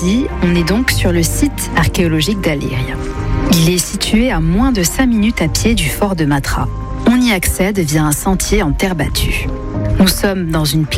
Malaisie, on est donc sur le site archéologique d'Aliria. Il est situé à moins de 5 minutes à pied du fort de Matra. On y accède via un sentier en terre battue. Nous sommes dans une